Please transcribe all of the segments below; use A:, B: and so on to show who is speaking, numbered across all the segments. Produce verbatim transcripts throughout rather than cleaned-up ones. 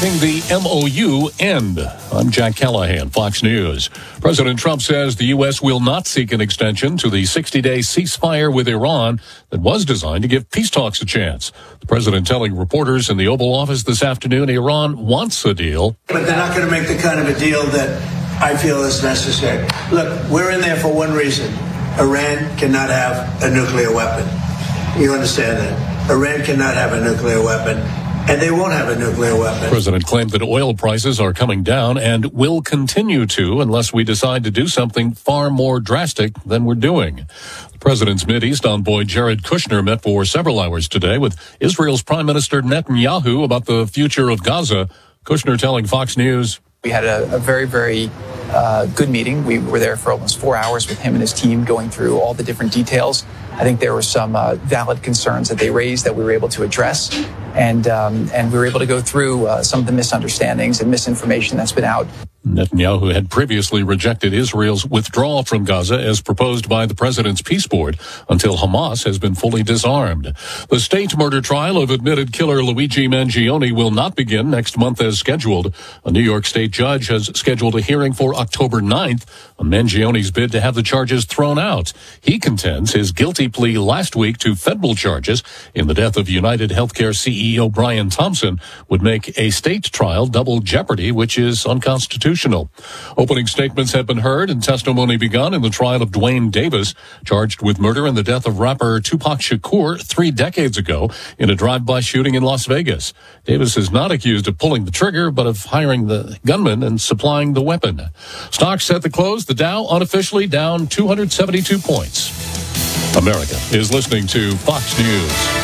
A: letting the M O U end. I'm Jack Callahan, Fox News. President Trump says the U S will not seek an extension to the sixty-day ceasefire with Iran that was designed to give peace talks a chance. The president telling reporters in the Oval Office this afternoon Iran wants a deal.
B: But they're not going to make the kind of a deal that I feel is necessary. Look, we're in there for one reason. Iran cannot have a nuclear weapon. You understand that? Iran cannot have a nuclear weapon. And they won't have a nuclear weapon.
A: The president claimed that oil prices are coming down and will continue to unless we decide to do something far more drastic than we're doing. The president's Mideast envoy Jared Kushner met for several hours today with Israel's Prime Minister Netanyahu about the future of Gaza. Kushner telling Fox News,
C: we had a, a very, very uh, good meeting. We were there for almost four hours with him and his team going through all the different details. I think there were some uh, valid concerns that they raised that we were able to address. And um, and we were able to go through uh, some of the misunderstandings and misinformation that's been out.
A: Netanyahu had previously rejected Israel's withdrawal from Gaza as proposed by the president's peace board until Hamas has been fully disarmed. The state murder trial of admitted killer Luigi Mangione will not begin next month as scheduled. A New York state judge has scheduled a hearing for October ninth on Mangione's bid to have the charges thrown out. He contends his guilty plea last week to federal charges in the death of United Healthcare C E O Brian Thompson would make a state trial double jeopardy, which is unconstitutional. Opening statements have been heard and testimony begun in the trial of Dwayne Davis, charged with murder in the death of rapper Tupac Shakur three decades ago in a drive-by shooting in Las Vegas. Davis is not accused of pulling the trigger, but of hiring the gunman and supplying the weapon. Stocks set the close. The Dow unofficially down two hundred seventy-two points. America is listening to Fox News.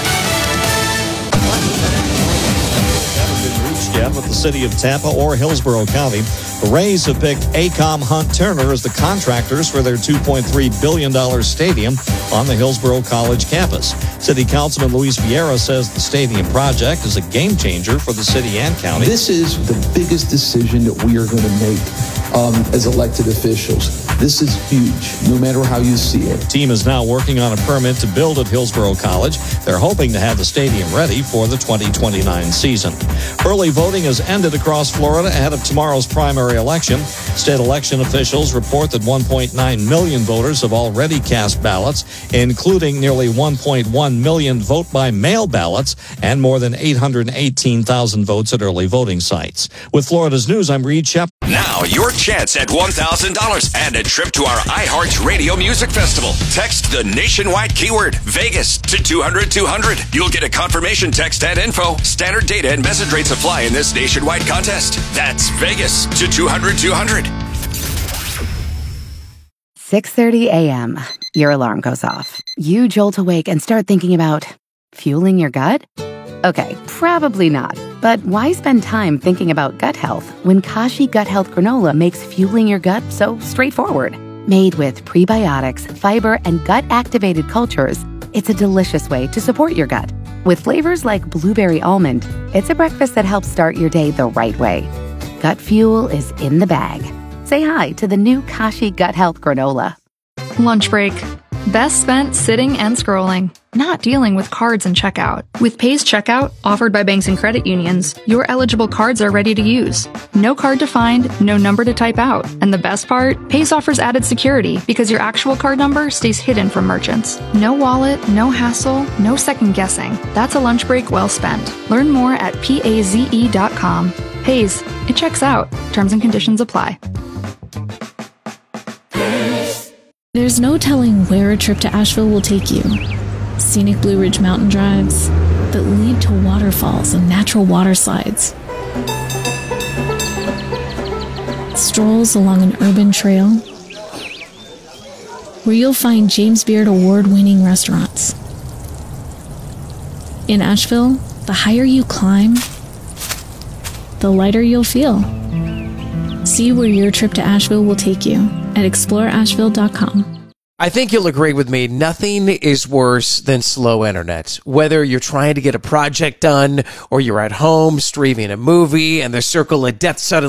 D: Yet with the city of Tampa or Hillsborough County. The Rays have picked AECOM Hunt Turner as the contractors for their two point three billion dollars stadium on the Hillsborough College campus. City Councilman Luis Vieira says the stadium project is a game changer for the city and county.
E: This is the biggest decision that we are going to make um, as elected officials. This is huge, no matter how you see it.
D: The team is now working on a permit to build at Hillsborough College. They're hoping to have the stadium ready for the twenty twenty-nine season. Early voting has ended across Florida ahead of tomorrow's primary election. State election officials report that one point nine million voters have already cast ballots, including nearly one point one million vote by mail ballots and more than eight hundred eighteen thousand votes at early voting sites. With Florida's News, I'm Reed Shep.
F: Now, your chance at one thousand dollars and a trip to our iHeart Radio Music Festival. Text the nationwide keyword Vegas to two hundred two hundred. You'll get a confirmation text and info. Standard data and message rates apply in this nationwide contest. That's Vegas to two hundred two hundred.
G: six thirty a.m. Your alarm goes off. You jolt awake and start thinking about fueling your gut? Okay, probably not. But why spend time thinking about gut health when Kashi Gut Health Granola makes fueling your gut so straightforward? Made with prebiotics, fiber, and gut-activated cultures, it's a delicious way to support your gut. With flavors like blueberry almond, it's a breakfast that helps start your day the right way. Gut fuel is in the bag. Say hi to the new Kashi Gut Health Granola.
H: Lunch break. Best spent sitting and scrolling, not dealing with cards and checkout. With Pays Checkout, offered by banks and credit unions, your eligible cards are ready to use. No card to find, no number to type out. And the best part? Pays offers added security because your actual card number stays hidden from merchants. No wallet, no hassle, no second guessing. That's a lunch break well spent. Learn more at paze dot com. Pays, it checks out. Terms and conditions apply.
I: There's no telling where a trip to Asheville will take you. Scenic Blue Ridge mountain drives that lead to waterfalls and natural water slides. Strolls along an urban trail where you'll find James Beard award-winning restaurants. In Asheville, the higher you climb, the lighter you'll feel. See where your trip to Asheville will take you at explore asheville dot com.
J: I think you'll agree with me, nothing is worse than slow internet. Whether you're trying to get a project done or you're at home streaming a movie and the circle of death suddenly